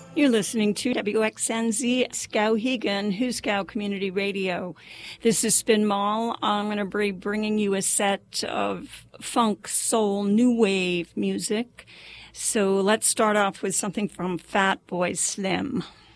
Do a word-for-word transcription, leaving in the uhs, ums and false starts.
You're listening to W X N Z Skowhegan, Huskow Community Radio. This is Spin Mall. I'm going to be bringing you a set of funk, soul, new wave music. So let's start off with something from Fatboy Slim.